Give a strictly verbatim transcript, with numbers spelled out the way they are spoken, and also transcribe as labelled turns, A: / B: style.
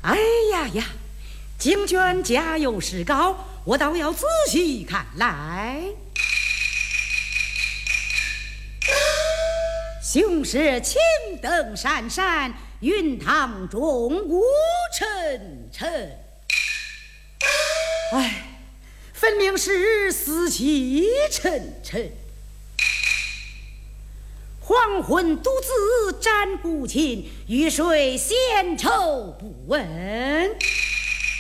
A: 哎呀呀，经卷家有诗高，我倒要仔细看来。雄狮青灯闪闪，云堂中雾沉沉。哎，分明是死气沉沉。黄昏独自沾不尽，雨水闲愁不闻。